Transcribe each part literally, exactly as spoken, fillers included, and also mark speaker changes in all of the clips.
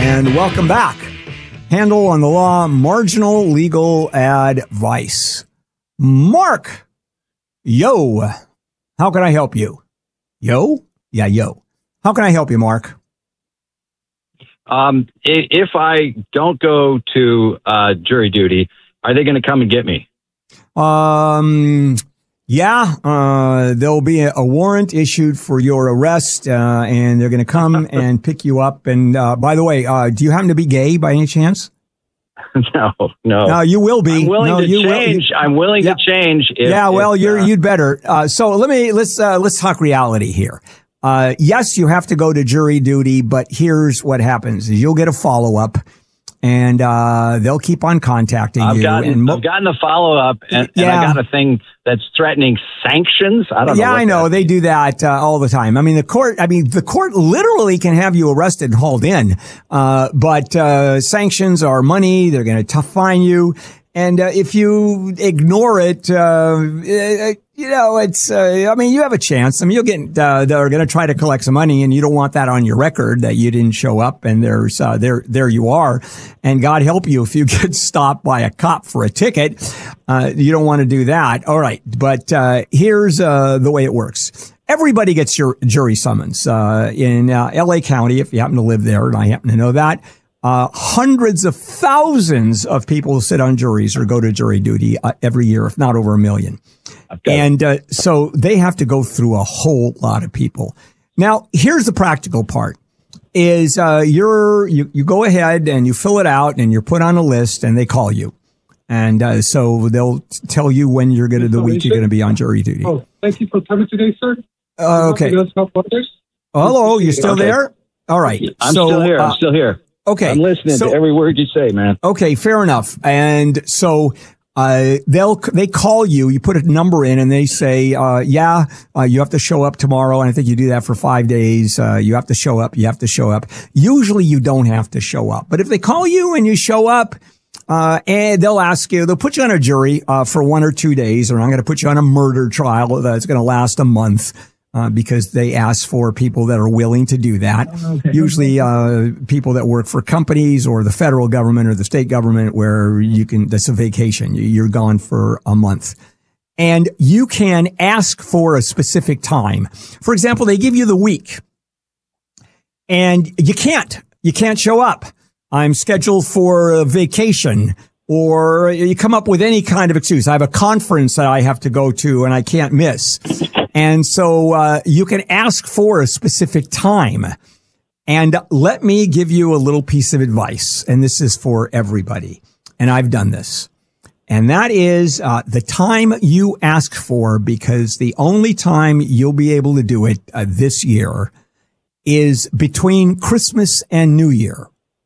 Speaker 1: And welcome back. Handle on the Law, Marginal Legal Advice. Mark, yo, how can I help you? Yo? Yeah, yo. How can I help you, Mark?
Speaker 2: Um, if I don't go to uh, jury duty, are they going to come and get me?
Speaker 1: Um, yeah, uh, there'll be a, a warrant issued for your arrest, uh, and they're going to come and pick you up. And uh, by the way, uh, do you happen to be gay by any chance?
Speaker 2: No, no.
Speaker 1: No, you will be.
Speaker 2: I'm willing
Speaker 1: no,
Speaker 2: to
Speaker 1: you
Speaker 2: change.
Speaker 1: Will.
Speaker 2: I'm willing
Speaker 1: yeah.
Speaker 2: to change. If,
Speaker 1: yeah, well,
Speaker 2: if,
Speaker 1: you're
Speaker 2: uh,
Speaker 1: you'd better. Uh, so let me let's uh, let's talk reality here. Uh, yes, you have to go to jury duty, but here's what happens: is you'll get a follow up, and uh, they'll keep on contacting
Speaker 2: I've
Speaker 1: you.
Speaker 2: Gotten,
Speaker 1: and mo-
Speaker 2: I've gotten the follow up, and,
Speaker 1: yeah.
Speaker 2: and I got a thing that's threatening sanctions. I don't know.
Speaker 1: Yeah,
Speaker 2: what
Speaker 1: I know they
Speaker 2: means.
Speaker 1: do that uh, all the time. I mean, the court. I mean, the court literally can have you arrested and hauled in, uh, but uh, sanctions are money. They're going to fine you, and uh, if you ignore it, uh, you know, it's. Uh, I mean, you have a chance. I mean, you'll get. Uh, they're going to try to collect some money, and you don't want that on your record that you didn't show up. And there's uh, there there you are, and God help you if you get stopped by a cop for a ticket. Uh, you don't want to do that. All right, but uh, here's uh, the way it works. Everybody gets your jury summons uh, in uh, L A County if you happen to live there, and I happen to know that. Uh, hundreds of thousands of people sit on juries or go to jury duty uh, every year, if not over a million. Okay. And uh, so they have to go through a whole lot of people. Now, here's the practical part: is uh, you're you you go ahead and you fill it out and you're put on a list and they call you, and uh, so they'll tell you when you're going to the week you're going to be on jury duty.
Speaker 3: Oh, thank you for coming today, sir.
Speaker 1: Uh, okay. Hello, you still
Speaker 2: okay.
Speaker 1: there? All right.
Speaker 2: I'm
Speaker 1: so,
Speaker 2: still here.
Speaker 1: Uh,
Speaker 2: I'm still here.
Speaker 1: Okay.
Speaker 2: I'm listening
Speaker 1: so,
Speaker 2: to every word you say, man.
Speaker 1: Okay, fair enough. And so uh they'll they call you, you put a number in and they say, uh yeah, uh, you have to show up tomorrow. And I think you do that for five days. Uh you have to show up, you have to show up. Usually you don't have to show up. But if they call you and you show up, uh and they'll ask you, they'll put you on a jury uh for one or two days, or I'm going to put you on a murder trial that's going to last a month. Uh, because they ask for people that are willing to do that. Okay. Usually, uh, people that work for companies or the federal government or the state government where you can, that's a vacation. You're gone for a month. And you can ask for a specific time. For example, they give you the week and you can't, you can't show up. I'm scheduled for a vacation. Or you come up with any kind of excuse. I have a conference that I have to go to and I can't miss. And so uh, you can ask for a specific time. And let me give you a little piece of advice. And this is for everybody. And I've done this. And that is uh, the time you ask for, because the only time you'll be able to do it uh, this year is between Christmas and New Year.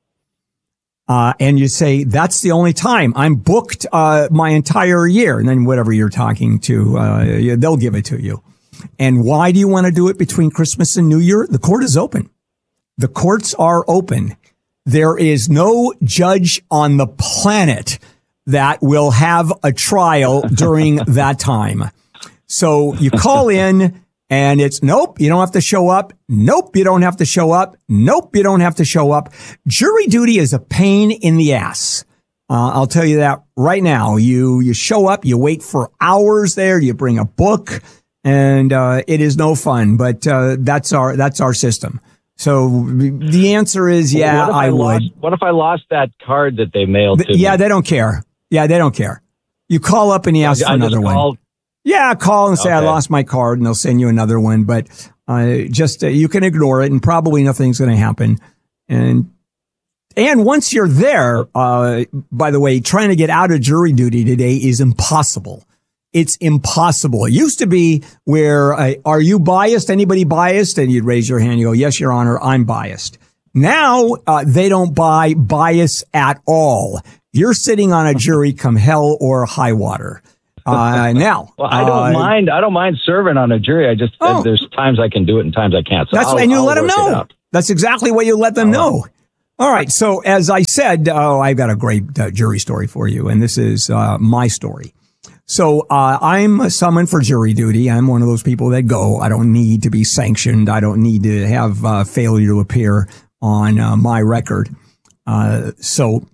Speaker 1: Uh, and you say, that's the only time I'm booked, uh, my entire year. And then whatever you're talking to, uh, they'll give it to you. And why do you want to do it between Christmas and New Year? The court is open. The courts are open. There is no judge on the planet that will have a trial during that time. So you call in. And it's, nope, you don't have to show up. Nope, you don't have to show up. Nope, you don't have to show up. Jury duty is a pain in the ass. Uh, I'll tell you that right now. You, you show up, you wait for hours there, you bring a book, and, uh, it is no fun, but, uh, that's our, that's our system. So the answer is, yeah, I, I would.
Speaker 2: Lost, what if I lost that card that they mailed to
Speaker 1: the,
Speaker 2: me?
Speaker 1: Yeah, they don't care. Yeah, they don't care. You call up and you ask
Speaker 2: I,
Speaker 1: for
Speaker 2: I
Speaker 1: another one.
Speaker 2: Called.
Speaker 1: Yeah, call and say,
Speaker 2: okay.
Speaker 1: I lost my card, and they'll send you another one. But uh, just uh, you can ignore it, and probably nothing's going to happen. And and once you're there, uh, by the way, trying to get out of jury duty today is impossible. It's impossible. It used to be where, uh, are you biased? Anybody biased? And you'd raise your hand. You go, yes, Your Honor, I'm biased. Now uh, they don't buy bias at all. You're sitting on a jury come hell or high water. Uh, now,
Speaker 2: well, I don't
Speaker 1: uh,
Speaker 2: mind. I don't mind serving on a jury. I just
Speaker 1: oh.
Speaker 2: there's times I can do it and times I can't. So
Speaker 1: that's
Speaker 2: I'll,
Speaker 1: and you
Speaker 2: I'll
Speaker 1: let them know. That's exactly what you let them
Speaker 2: All
Speaker 1: know.
Speaker 2: right.
Speaker 1: All right. So as I said, oh, I've got a great uh, jury story for you, and this is uh, my story. So uh, I'm summoned for jury duty. I'm one of those people that go. I don't need to be sanctioned. I don't need to have uh, failure to appear on uh, my record. Uh, so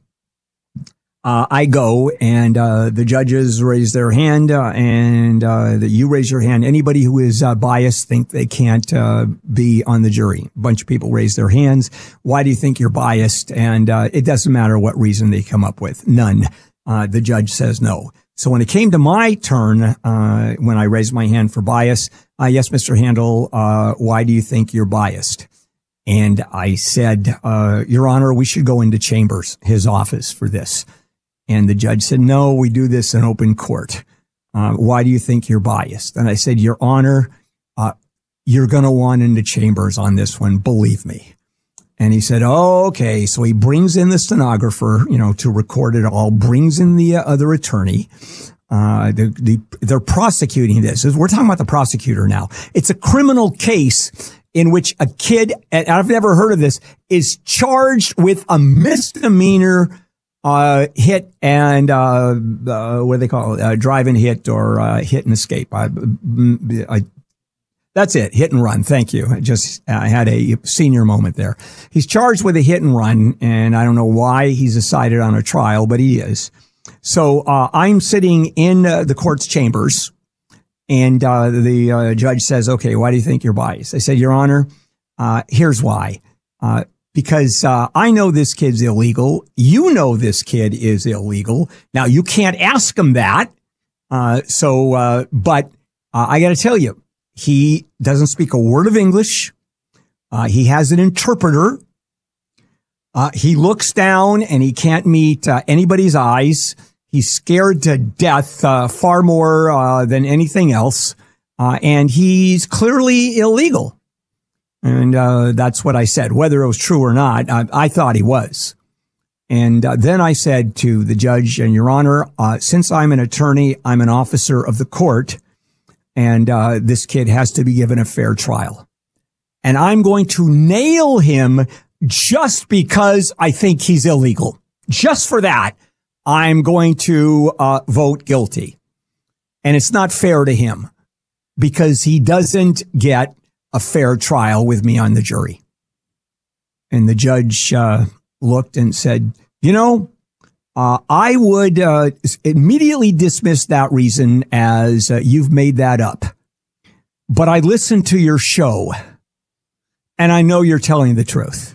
Speaker 1: uh, I go, and uh, the judges raise their hand, uh, and uh, the, you raise your hand. Anybody who is uh, biased think they can't uh, be on the jury. A bunch of people raise their hands. Why do you think you're biased? And uh, it doesn't matter what reason they come up with. None. Uh, the judge says no. So when it came to my turn, uh, when I raised my hand for bias, uh, yes, Mister Handel, uh, why do you think you're biased? And I said, uh, Your Honor, we should go into Chambers, his office, for this. And the judge said, no, we do this in open court. Uh, why do you think you're biased? And I said, Your Honor, uh, you're going to want into Chambers on this one, believe me. And he said, oh, okay. So he brings in the stenographer, you know, to record it all, brings in the uh, other attorney. Uh, the, the, they're prosecuting this. We're talking about the prosecutor now. It's a criminal case in which a kid, and I've never heard of this, is charged with a misdemeanor uh hit and uh, uh what do they call it, uh, drive and hit, or uh, hit and escape. I, I, that's it, hit and run. Thank you. I just uh, had a senior moment there. He's charged with a hit and run, and I don't know why he's decided on a trial, but he is. So uh, I'm sitting in uh, the court's chambers, and uh, the uh, judge says, okay, why do you think you're biased? I said, Your Honor, uh, here's why. Uh, because uh, I know this kid's illegal. You know this kid is illegal. Now, you can't ask him that. Uh, so, uh, but uh, I got to tell you, he doesn't speak a word of English. Uh, he has an interpreter. Uh, he looks down and he can't meet uh, anybody's eyes. He's scared to death, uh, far more uh, than anything else. Uh, and he's clearly illegal. And uh, that's what I said. Whether it was true or not, I, I thought he was. And uh, then I said to the judge, and Your Honor, uh, since I'm an attorney, I'm an officer of the court, and uh, this kid has to be given a fair trial. And I'm going to nail him just because I think he's illegal. Just for that, I'm going to uh, vote guilty. And it's not fair to him because he doesn't get a fair trial with me on the jury. And the judge uh, looked and said, you know, uh, I would uh, immediately dismiss that reason as uh, you've made that up. But I listened to your show, and I know you're telling the truth.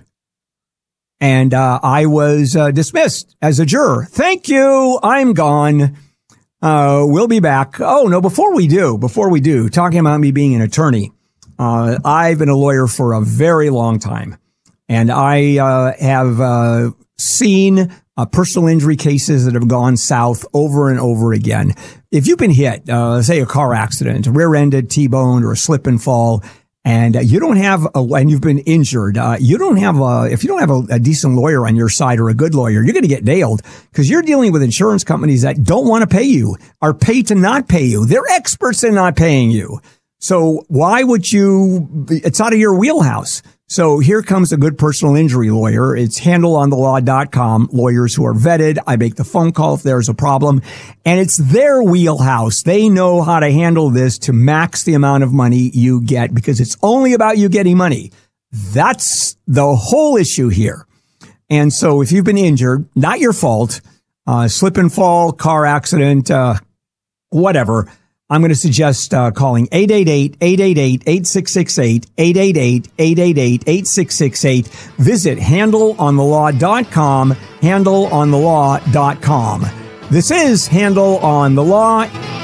Speaker 1: And uh, I was uh, dismissed as a juror. Thank you. I'm gone. Uh, we'll be back. Oh, no, before we do, before we do, talking about me being an attorney, uh, I've been a lawyer for a very long time. And I uh, have uh, seen uh, personal injury cases that have gone south over and over again. If you've been hit, uh, say a car accident, rear-ended, T-boned, or a slip and fall, and uh, you don't have, a, and you've been injured, uh, you don't have a, if you don't have a, a decent lawyer on your side or a good lawyer, you're going to get nailed because you're dealing with insurance companies that don't want to pay you, are paid to not pay you. They're experts in not paying you. So why would you, it's out of your wheelhouse. So here comes a good personal injury lawyer. It's handle on the law dot com, lawyers who are vetted. I make the phone call if there's a problem, and it's their wheelhouse. They know how to handle this to max the amount of money you get because it's only about you getting money. That's the whole issue here. And so if you've been injured, not your fault, uh, slip and fall, car accident, uh, whatever, I'm going to suggest uh, calling eight eight eight, eight eight eight, eight six six eight, eight eight eight, eight eight eight, eight six six eight. Visit handle on the law dot com, handle on the law dot com. This is Handle on the Law.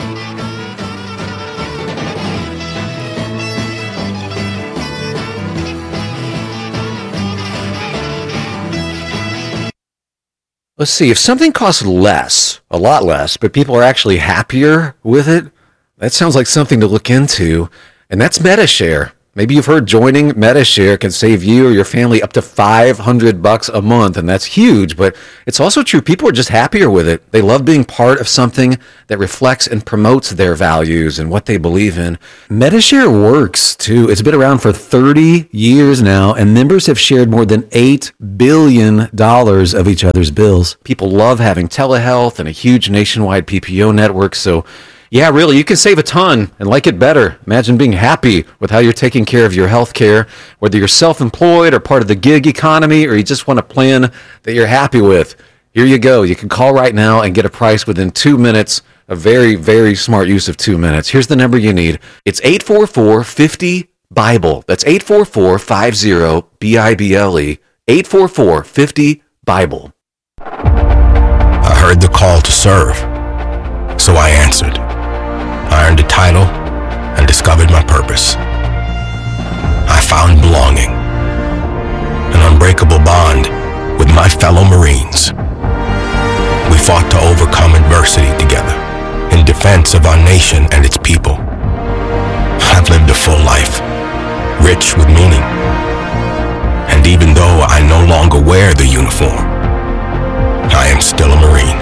Speaker 4: Let's see, if something costs less, a lot less, but people are actually happier with it, that sounds like something to look into, and that's Medi-Share. Maybe you've heard joining Medi-Share can save you or your family up to five hundred bucks a month, and that's huge, but it's also true. People are just happier with it. They love being part of something that reflects and promotes their values and what they believe in. Medi-Share works, too. It's been around for thirty years now, and members have shared more than eight billion dollars of each other's bills. People love having telehealth and a huge nationwide P P O network, so Yeah, really, you can save a ton and like it better. Imagine being happy with how you're taking care of your health care, whether you're self-employed or part of the gig economy, or you just want a plan that you're happy with. Here you go. You can call right now and get a price within two minutes. A very, very smart use of two minutes. Here's the number you need. It's eight four four, five zero, BIBLE. That's eight four four, five zero, B I B L E. eight four four, five zero, BIBLE.
Speaker 5: I heard the call to serve, so I answered. I earned a title and discovered my purpose. I found belonging, an unbreakable bond with my fellow Marines. We fought to overcome adversity together in defense of our nation and its people. I've lived a full life, rich with meaning. And even though I no longer wear the uniform, I am still a Marine.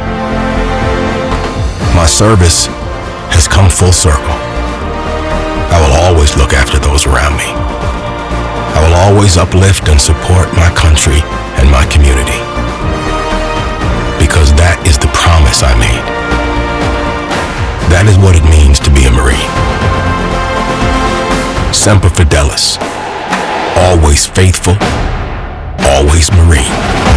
Speaker 5: My service has come full circle. I will always look after those around me. I will always uplift and support my country and my community. Because that is the promise I made. That is what it means to be a Marine. Semper Fidelis. Always faithful. Always Marine.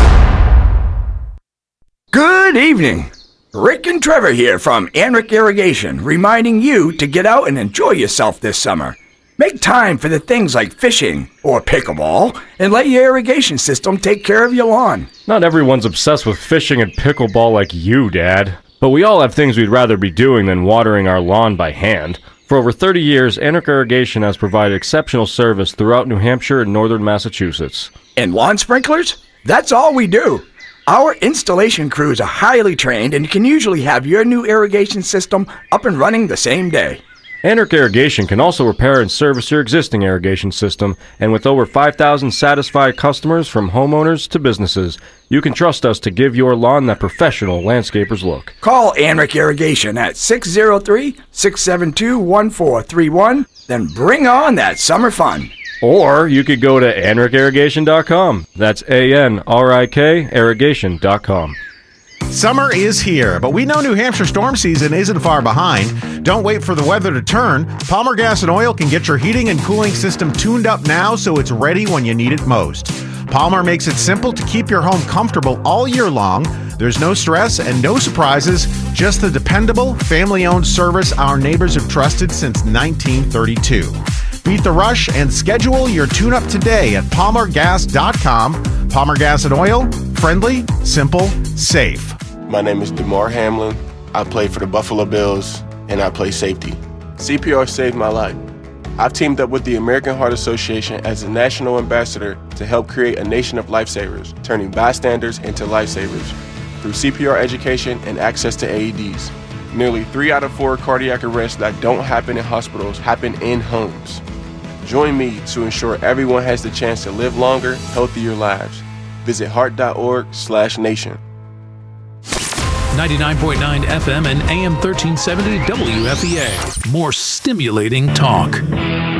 Speaker 6: Good evening. Rick and Trevor here from Anric Irrigation, reminding you to get out and enjoy yourself this summer. Make time for the things like fishing or pickleball and let your irrigation system take care of your lawn.
Speaker 7: Not everyone's obsessed with fishing and pickleball like you, Dad. But we all have things we'd rather be doing than watering our lawn by hand. For over thirty years, Anric Irrigation has provided exceptional service throughout New Hampshire and northern Massachusetts.
Speaker 6: And lawn sprinklers? That's all we do. Our installation crews are highly trained and can usually have your new irrigation system up and running the same day.
Speaker 7: Anric Irrigation can also repair and service your existing irrigation system, and with over five thousand satisfied customers from homeowners to businesses, you can trust us to give your lawn that professional landscaper's look.
Speaker 6: Call Anric Irrigation at six oh three, six seven two, one four three one, then bring on that summer fun.
Speaker 7: Or you could go to anric irrigation dot com. That's A N R I K irrigation dot com.
Speaker 8: Summer is here, but we know New Hampshire storm season isn't far behind. Don't wait for the weather to turn. Palmer Gas and Oil can get your heating and cooling system tuned up now so it's ready when you need it most. Palmer makes it simple to keep your home comfortable all year long. There's no stress and no surprises, just the dependable, family-owned service our neighbors have trusted since nineteen thirty-two. Beat the rush and schedule your tune-up today at palmer gas dot com. Palmer Gas and Oil, friendly, simple, safe.
Speaker 9: My name is DeMar Hamlin. I play for the Buffalo Bills, and I play safety. C P R saved my life. I've teamed up with the American Heart Association as a national ambassador to help create a nation of lifesavers, turning bystanders into lifesavers through C P R education and access to A E Ds. Nearly three out of four cardiac arrests that don't happen in hospitals happen in homes. Join me to ensure everyone has the chance to live longer, healthier lives. Visit heart dot org slash nation.
Speaker 10: ninety-nine point nine F M and A M thirteen seventy W F E A. More stimulating talk.